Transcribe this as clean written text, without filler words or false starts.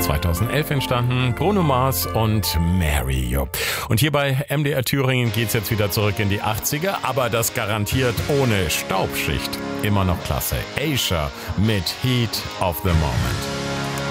2011 entstanden, Bruno Mars und Mary. Und hier bei MDR Thüringen geht's jetzt wieder zurück in die 80er, aber das garantiert ohne Staubschicht. Immer noch klasse. Asia mit Heat of the Moment.